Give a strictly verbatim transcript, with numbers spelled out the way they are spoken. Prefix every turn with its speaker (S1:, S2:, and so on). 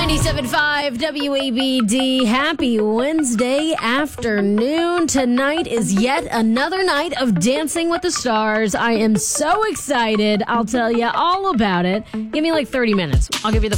S1: ninety-seven point five W A B D. Happy Wednesday afternoon. Tonight is yet another night of Dancing with the Stars. I am so excited. I'll tell you all about it. Give me like thirty minutes. I'll give you the